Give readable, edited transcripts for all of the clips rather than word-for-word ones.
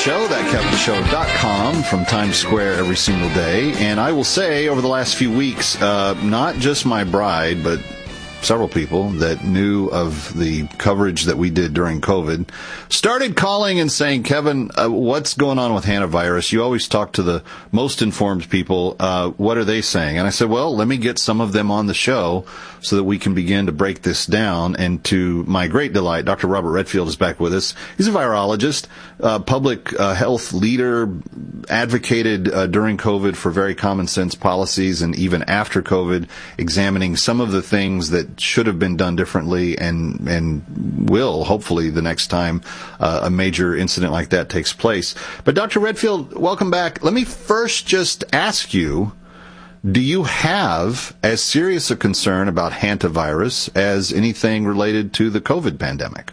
Show, thatkevinshow.com, from Times Square every single day. And I will say, over the last few weeks, not just my bride, but several people that knew of the coverage that we did during COVID started calling and saying, Kevin, what's going on with hantavirus? You always talk to the most informed people. What are they saying? And I said, well, let me get some of them on the show so that we can begin to break this down. And to my great delight, Dr. Robert Redfield is back with us. He's a virologist, public health leader, advocated during COVID for very common sense policies, and even after COVID, examining some of the things that should have been done differently and will, hopefully, the next time a major incident like that takes place. But Dr. Redfield, welcome back. Let me first just ask you, do you have as serious a concern about hantavirus as anything related to the COVID pandemic?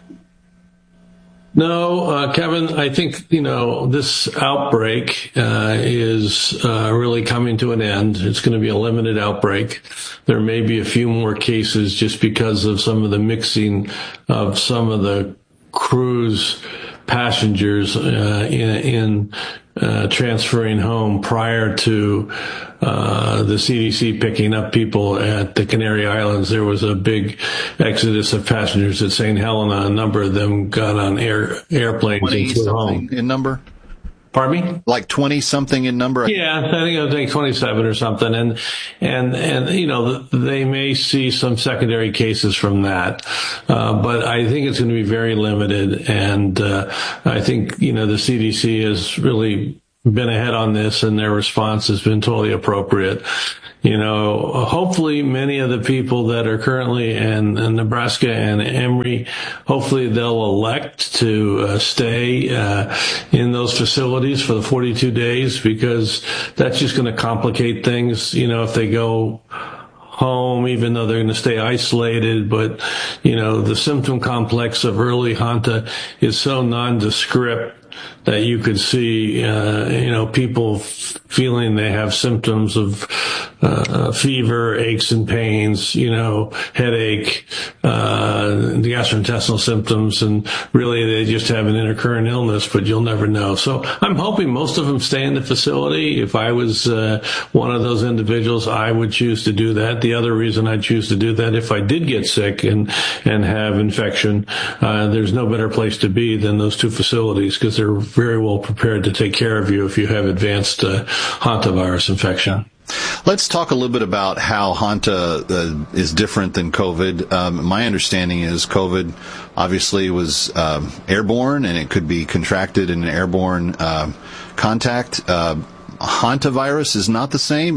No, Kevin, I think, this outbreak is really coming to an end. It's going to be a limited outbreak. There may be a few more cases just because of some of the mixing of some of the cruise passengers in transferring home prior to the CDC picking up people at the Canary Islands. There was a big exodus of passengers at St. Helena. A number of them got on airplanes and flew home. In number? Pardon me? Like 20-something in number? Yeah, I think it was like 27 or something. And they may see some secondary cases from that. But I think it's going to be very limited. And I think, the CDC has really been ahead on this, and their response has been totally appropriate. Hopefully many of the people that are currently in Nebraska and Emory, hopefully they'll elect to stay in those facilities for the 42 days, because that's just going to complicate things, if they go home, even though they're going to stay isolated. But, the symptom complex of early Hanta is so nondescript that you could see, people feeling they have symptoms of fever, aches and pains, headache, the gastrointestinal symptoms, and really they just have an intercurrent illness, but you'll never know. So I'm hoping most of them stay in the facility. If I was one of those individuals, I would choose to do that. The other reason I'd choose to do that, if I did get sick and have infection, there's no better place to be than those two facilities, because they're very well prepared to take care of you if you have advanced hantavirus infection. Let's talk a little bit about how Hanta is different than COVID. My understanding is COVID obviously was airborne, and it could be contracted in an airborne contact. Hantavirus is not the same.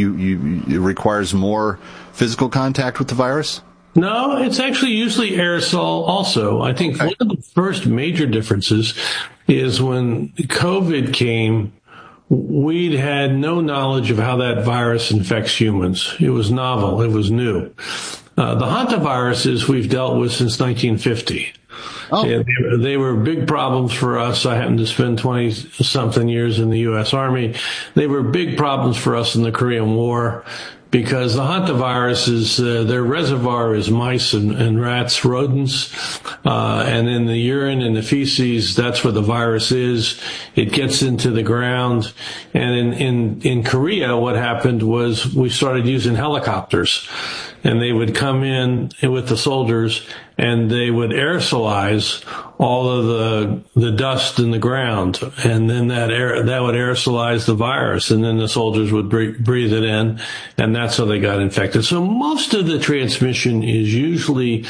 It requires more physical contact with the virus? No, it's actually usually aerosol also. I think one of the first major differences is when COVID came, we'd had no knowledge of how that virus infects humans. It was novel. It was new. The hantaviruses we've dealt with since 1950. Oh. They were big problems for us. I happened to spend 20-something years in the U.S. Army. They were big problems for us in the Korean War, because the hantaviruses, their reservoir is mice and rats, rodents, and in the urine and the feces, that's where the virus is. It gets into the ground. And in Korea, what happened was we started using helicopters, and they would come in with the soldiers, and they would aerosolize all of the dust in the ground, and then that would aerosolize the virus, and then the soldiers would breathe it in, and that's how they got infected. So most of the transmission is usually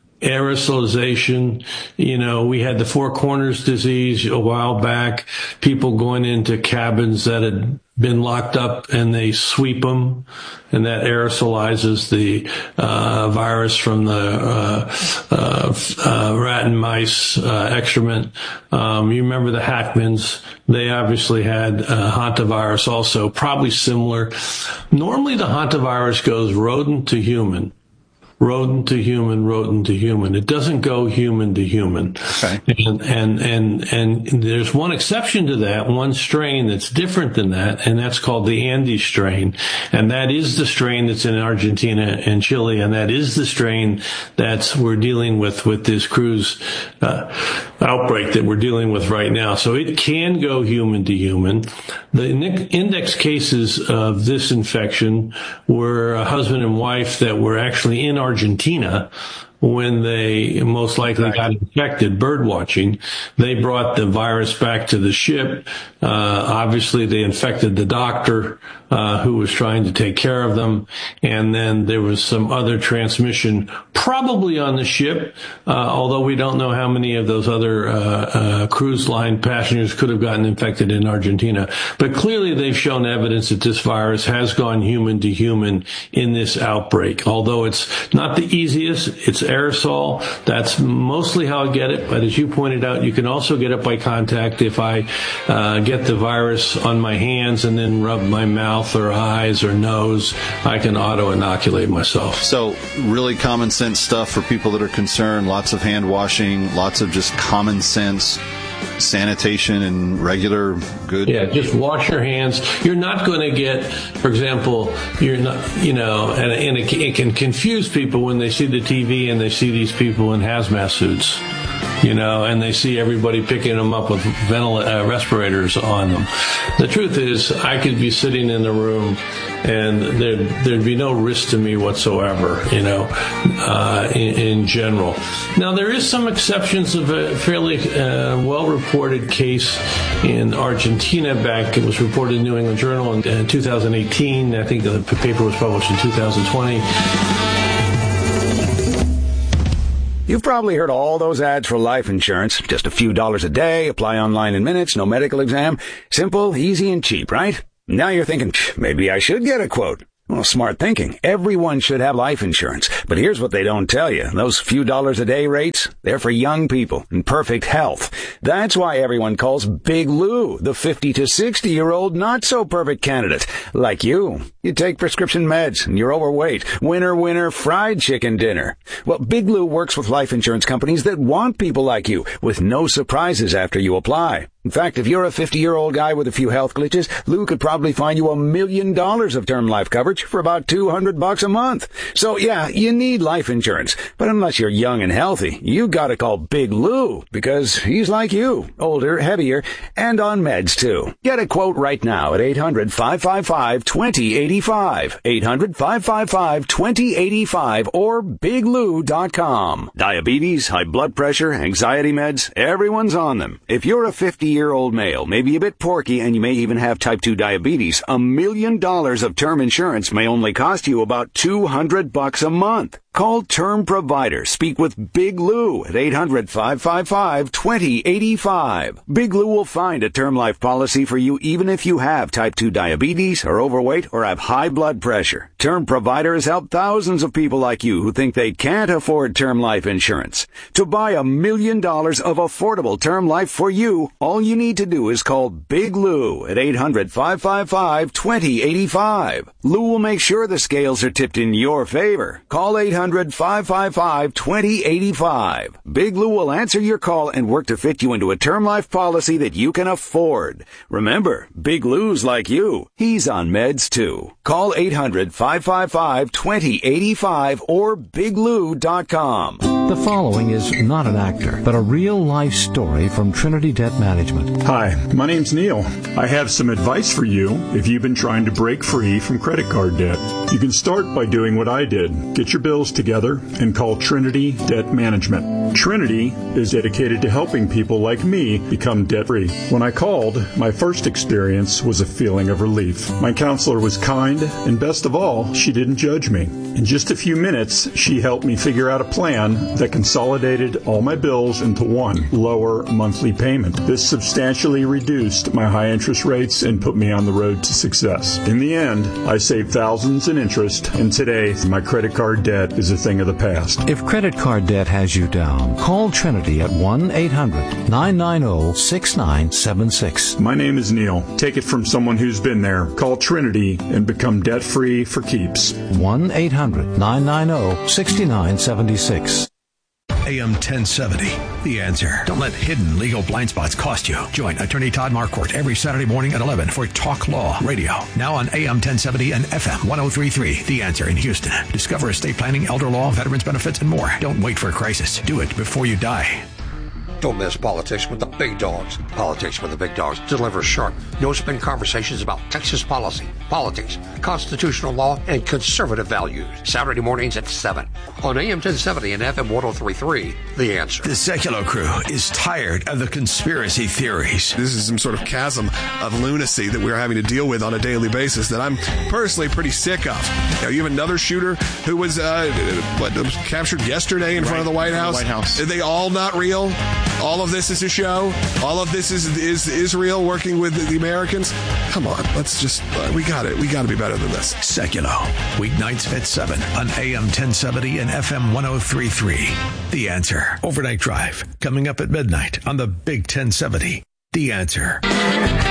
aerosolization. We had the Four Corners disease a while back, people going into cabins that had been locked up, and they sweep them, and that aerosolizes the virus from the rat and mice excrement. You remember the Hackmans? They obviously had hantavirus also, probably similar. Normally the hantavirus goes rodent to human. rodent to human, rodent to human. It doesn't go human to human. Okay. And there's one exception to that, one strain that's different than that, and that's called the Andes strain. And that is the strain that's in Argentina and Chile, and that is the strain that's we're dealing with this cruise outbreak that we're dealing with right now. So it can go human to human. The index cases of this infection were a husband and wife that were actually in Argentina when they most likely got infected bird watching. They brought the virus back to the ship. Obviously, they infected the doctor who was trying to take care of them. And then there was some other transmission, probably on the ship, although we don't know how many of those other cruise line passengers could have gotten infected in Argentina. But clearly, they've shown evidence that this virus has gone human to human in this outbreak. Although it's not the easiest, it's aerosol. That's mostly how I get it. But as you pointed out, you can also get it by contact. If I get the virus on my hands and then rub my mouth or eyes or nose, I can auto-inoculate myself. So really common sense stuff for people that are concerned. Lots of hand washing, lots of just common sense sanitation and regular good. Yeah, just wash your hands. You're not going to get, for example, you're not, and it can confuse people when they see the TV and they see these people in hazmat suits, and they see everybody picking them up with respirators on them. The truth is, I could be sitting in the room and there'd be no risk to me whatsoever, in general. Now, there is some exceptions of a fairly well-reported case in Argentina back. It was reported in New England Journal in 2018. I think the paper was published in 2020. You've probably heard all those ads for life insurance. Just a few dollars a day, apply online in minutes, no medical exam. Simple, easy, and cheap, right? Now you're thinking, maybe I should get a quote. Well, smart thinking. Everyone should have life insurance. But here's what they don't tell you. Those few dollars a day rates, they're for young people in perfect health. That's why everyone calls Big Lou the 50 to 60-year-old not-so-perfect candidate. Like you. You take prescription meds and you're overweight. Winner, fried chicken dinner. Well, Big Lou works with life insurance companies that want people like you with no surprises after you apply. In fact, if you're a 50-year-old guy with a few health glitches, Lou could probably find you $1 million of term life coverage for about $200 a month. So yeah, you need life insurance. But unless you're young and healthy, you gotta call Big Lou because he's like you, older, heavier, and on meds too. Get a quote right now at 800-555-2085. 800-555-2085 or biglou.com. Diabetes, high blood pressure, anxiety meds, everyone's on them. If you're a 50-year-old male, maybe a bit porky, and you may even have type 2 diabetes, $1 million of term insurance may only cost you about $200 a month. Call Term Provider. Speak with Big Lou at 800-555-2085. Big Lou will find a term life policy for you even if you have type 2 diabetes, are overweight, or have high blood pressure. Term Provider has helped thousands of people like you who think they can't afford term life insurance. To buy $1 million of affordable term life for you, all you need to do is call Big Lou at 800-555-2085. Lou will make sure the scales are tipped in your favor. Call 800-555-2085. Big Lou will answer your call and work to fit you into a term life policy that you can afford. Remember, Big Lou's like you. He's on meds too. Call 800-555-2085 or biglou.com. The following is not an actor, but a real-life story from Trinity Debt Management. Hi, my name's Neil. I have some advice for you if you've been trying to break free from credit card debt. You can start by doing what I did. Get your bills together and call Trinity Debt Management. Trinity is dedicated to helping people like me become debt-free. When I called, my first experience was a feeling of relief. My counselor was kind, and best of all, she didn't judge me. In just a few minutes, she helped me figure out a plan that consolidated all my bills into one lower monthly payment. This substantially reduced my high interest rates and put me on the road to success. In the end, I saved thousands in interest, and today my credit card debt is is a thing of the past. If credit card debt has you down, call Trinity at 1-800-990-6976. My name is Neil. Take it from someone who's been there. Call Trinity and become debt-free for keeps. 1-800-990-6976. AM 1070, The Answer. Don't let hidden legal blind spots cost you. Join attorney Todd Marquardt every Saturday morning at 11 for Talk Law Radio. Now on AM 1070 and FM 1033, The Answer in Houston. Discover estate planning, elder law, veterans benefits, and more. Don't wait for a crisis. Do it before you die. Don't miss Politics with the Big Dogs. Politics with the Big Dogs delivers sharp, no-spin conversations about Texas policy, politics, constitutional law, and conservative values. Saturday mornings at 7 on AM 1070 and FM 1033, The Answer. The Secular Crew is tired of the conspiracy theories. This is some sort of chasm of lunacy that we're having to deal with on a daily basis that I'm personally pretty sick of. Now, you have another shooter who was was captured yesterday in front of the White House. Are they all not real? All of this is a show? All of this is Israel working with the Americans? Come on, let's just, we got to be better than this. Secular, weeknights at 7 on AM 1070 and FM 1033. The Answer. Overnight Drive, coming up at midnight on the Big 1070. The Answer.